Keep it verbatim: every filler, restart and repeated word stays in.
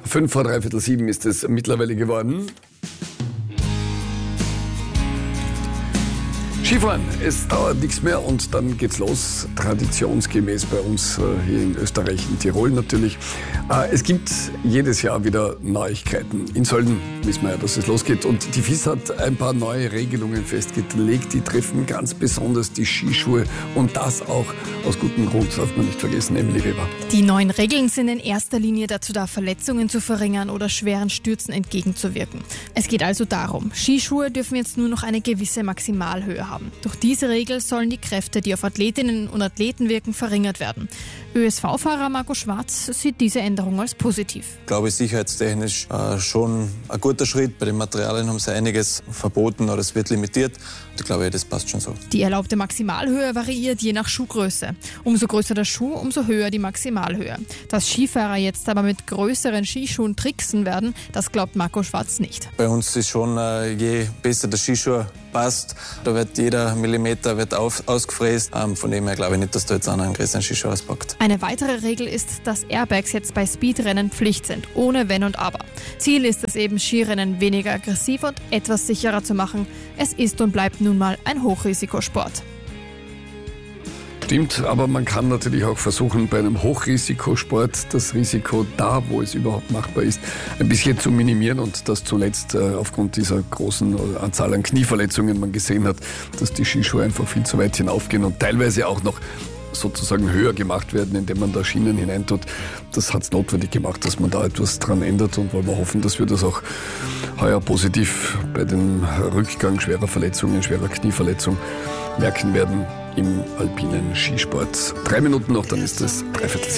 Fünf vor dreiviertel sieben ist es mittlerweile geworden. Skifahren, es dauert nichts mehr und dann geht's los, traditionsgemäß bei uns hier in Österreich, in Tirol natürlich. Es gibt jedes Jahr wieder Neuigkeiten. In Sölden wissen wir ja, dass es losgeht und die F I S hat ein paar neue Regelungen festgelegt, die treffen ganz besonders die Skischuhe und das auch aus gutem Grund, darf man nicht vergessen, Emily Weber. Die neuen Regeln sind in erster Linie dazu da, Verletzungen zu verringern oder schweren Stürzen entgegenzuwirken. Es geht also darum, Skischuhe dürfen jetzt nur noch eine gewisse Maximalhöhe haben. Durch diese Regel sollen die Kräfte, die auf Athletinnen und Athleten wirken, verringert werden. Ö S V-Fahrer Marco Schwarz sieht diese Änderung als positiv. Ich glaube, sicherheitstechnisch äh, schon ein guter Schritt. Bei den Materialien haben sie einiges verboten oder es wird limitiert. Und ich glaube, das passt schon so. Die erlaubte Maximalhöhe variiert je nach Schuhgröße. Umso größer der Schuh, umso höher die Maximalhöhe. Dass Skifahrer jetzt aber mit größeren Skischuhen tricksen werden, das glaubt Marco Schwarz nicht. Bei uns ist schon, äh, je besser der Skischuh passt, da wird jeder Millimeter wird auf, ausgefräst. Ähm, von dem her glaube ich nicht, dass da jetzt einer einen größeren Skischuh auspackt. Eine weitere Regel ist, dass Airbags jetzt bei Speedrennen Pflicht sind, ohne Wenn und Aber. Ziel ist es eben, Skirennen weniger aggressiv und etwas sicherer zu machen. Es ist und bleibt nun mal ein Hochrisikosport. Stimmt, aber man kann natürlich auch versuchen, bei einem Hochrisikosport das Risiko da, wo es überhaupt machbar ist, ein bisschen zu minimieren und dass zuletzt äh, aufgrund dieser großen Anzahl an Knieverletzungen man gesehen hat, dass die Skischuhe einfach viel zu weit hinaufgehen und teilweise auch noch sozusagen höher gemacht werden, indem man da Schienen hineintut. Das hat es notwendig gemacht, dass man da etwas dran ändert und wollen wir hoffen, dass wir das auch heuer positiv bei dem Rückgang schwerer Verletzungen, schwerer Knieverletzung merken werden im alpinen Skisport. Drei Minuten noch, dann ist es dreiviertel